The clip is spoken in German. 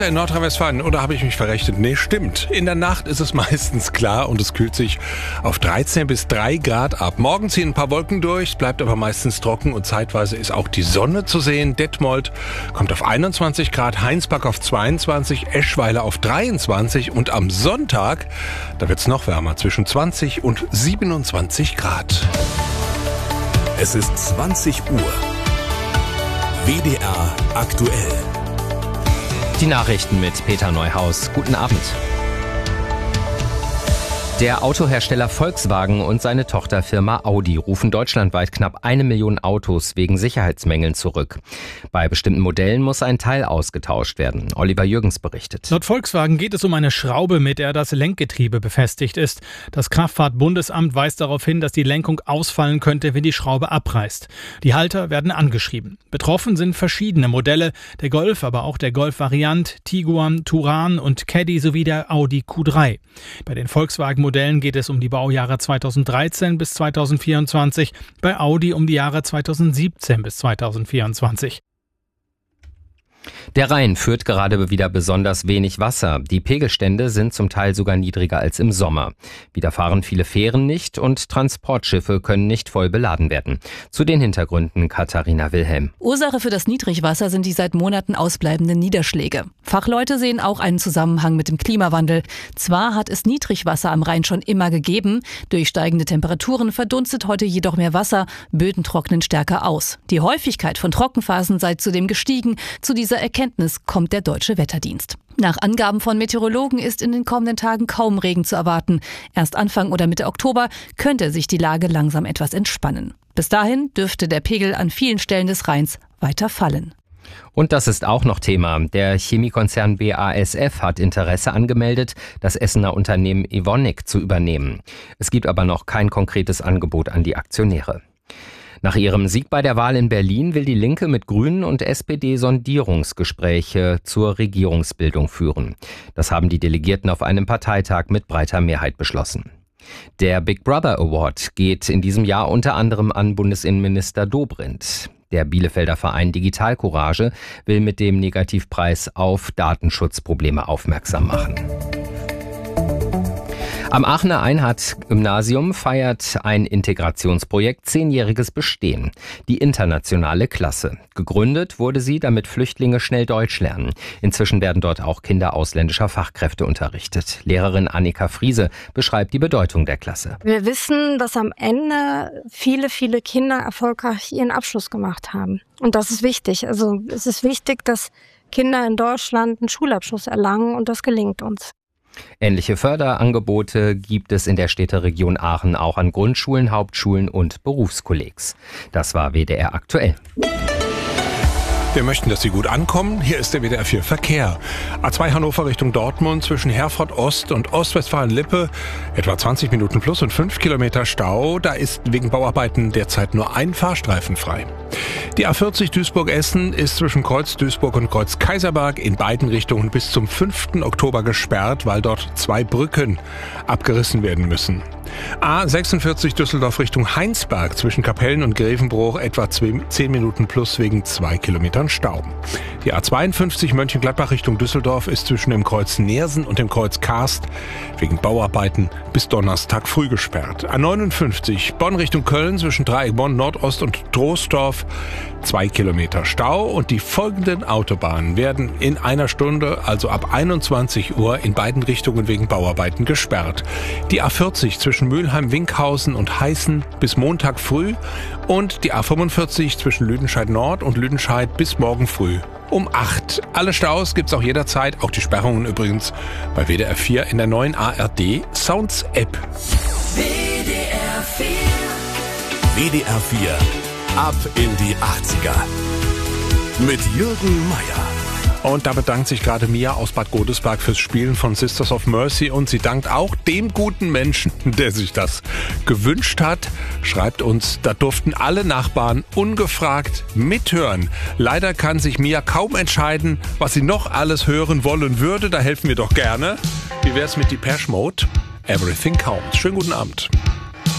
In Nordrhein-Westfalen, oder habe ich mich verrechnet? Nee, stimmt. In der Nacht ist es meistens klar und es kühlt sich auf 13 bis 3 Grad ab. Morgen ziehen ein paar Wolken durch, bleibt aber meistens trocken und zeitweise ist auch die Sonne zu sehen. Detmold kommt auf 21 Grad, Heinsberg auf 22, Eschweiler auf 23 und am Sonntag, da wird es noch wärmer, zwischen 20 und 27 Grad. Es ist 20 Uhr. WDR aktuell. Die Nachrichten mit Peter Neuhaus. Guten Abend. Der Autohersteller Volkswagen und seine Tochterfirma Audi rufen deutschlandweit knapp 1 Million Autos wegen Sicherheitsmängeln zurück. Bei bestimmten Modellen muss ein Teil ausgetauscht werden. Oliver Jürgens berichtet. Laut Volkswagen geht es um eine Schraube, mit der das Lenkgetriebe befestigt ist. Das Kraftfahrtbundesamt weist darauf hin, dass die Lenkung ausfallen könnte, wenn die Schraube abreißt. Die Halter werden angeschrieben. Betroffen sind verschiedene Modelle, der Golf, aber auch der Golf-Variant, Tiguan, Touran und Caddy sowie der Audi Q3. Bei den Volkswagen-Modellen geht es um die Baujahre 2013 bis 2024, bei Audi um die Jahre 2017 bis 2024. Der Rhein führt gerade wieder besonders wenig Wasser. Die Pegelstände sind zum Teil sogar niedriger als im Sommer. Wieder fahren viele Fähren nicht und Transportschiffe können nicht voll beladen werden. Zu den Hintergründen Katharina Wilhelm. Ursache für das Niedrigwasser sind die seit Monaten ausbleibenden Niederschläge. Fachleute sehen auch einen Zusammenhang mit dem Klimawandel. Zwar hat es Niedrigwasser am Rhein schon immer gegeben, durch steigende Temperaturen verdunstet heute jedoch mehr Wasser, Böden trocknen stärker aus. Die Häufigkeit von Trockenphasen sei zudem gestiegen. Zu dieser Erkenntnis kommt der Deutsche Wetterdienst. Nach Angaben von Meteorologen ist in den kommenden Tagen kaum Regen zu erwarten. Erst Anfang oder Mitte Oktober könnte sich die Lage langsam etwas entspannen. Bis dahin dürfte der Pegel an vielen Stellen des Rheins weiter fallen. Und das ist auch noch Thema. Der Chemiekonzern BASF hat Interesse angemeldet, das Essener Unternehmen Evonik zu übernehmen. Es gibt aber noch kein konkretes Angebot an die Aktionäre. Nach ihrem Sieg bei der Wahl in Berlin will die Linke mit Grünen und SPD Sondierungsgespräche zur Regierungsbildung führen. Das haben die Delegierten auf einem Parteitag mit breiter Mehrheit beschlossen. Der Big Brother Award geht in diesem Jahr unter anderem an Bundesinnenminister Dobrindt. Der Bielefelder Verein Digital Courage will mit dem Negativpreis auf Datenschutzprobleme aufmerksam machen. Am Aachener Einhardt-Gymnasium feiert ein Integrationsprojekt 10-jähriges Bestehen. Die internationale Klasse. Gegründet wurde sie, damit Flüchtlinge schnell Deutsch lernen. Inzwischen werden dort auch Kinder ausländischer Fachkräfte unterrichtet. Lehrerin Annika Friese beschreibt die Bedeutung der Klasse. Wir wissen, dass am Ende viele Kinder erfolgreich ihren Abschluss gemacht haben. Und das ist wichtig. Also es ist wichtig, dass Kinder in Deutschland einen Schulabschluss erlangen und das gelingt uns. Ähnliche Förderangebote gibt es in der Städteregion Aachen auch an Grundschulen, Hauptschulen und Berufskollegs. Das war WDR aktuell. Wir möchten, dass Sie gut ankommen. Hier ist der WDR 4 Verkehr. A2 Hannover Richtung Dortmund zwischen Herford Ost und Ostwestfalen-Lippe. Etwa 20 Minuten plus und 5 Kilometer Stau. Da ist wegen Bauarbeiten derzeit nur ein Fahrstreifen frei. Die A40 Duisburg-Essen ist zwischen Kreuz Duisburg und Kreuz Kaiserberg in beiden Richtungen bis zum 5. Oktober gesperrt, weil dort 2 Brücken abgerissen werden müssen. A46 Düsseldorf Richtung Heinsberg zwischen Kapellen und Grevenbruch etwa 10 Minuten plus wegen 2 Kilometern Stau. Die A52 Mönchengladbach Richtung Düsseldorf ist zwischen dem Kreuz Neersen und dem Kreuz Karst wegen Bauarbeiten bis Donnerstag früh gesperrt. A59 Bonn Richtung Köln zwischen Dreieck Bonn Nordost und Troisdorf 2 Kilometer Stau und die folgenden Autobahnen werden in einer Stunde, also ab 21 Uhr, in beiden Richtungen wegen Bauarbeiten gesperrt. Die A40 zwischen Mülheim-Winkhausen und Heißen bis Montag früh und die A45 zwischen Lüdenscheid Nord und Lüdenscheid bis morgen früh um 8. Alle Staus gibt's auch jederzeit, auch die Sperrungen übrigens, bei WDR 4 in der neuen ARD Sounds App. WDR 4. WDR 4. Ab in die 80er. Mit Jürgen Meier. Und da bedankt sich gerade Mia aus Bad Godesberg fürs Spielen von Sisters of Mercy und sie dankt auch dem guten Menschen, der sich das gewünscht hat. Schreibt uns, da durften alle Nachbarn ungefragt mithören. Leider kann sich Mia kaum entscheiden, was sie noch alles hören wollen würde. Da helfen wir doch gerne. Wie wär's mit Depeche Mode? Everything Counts. Schönen guten Abend.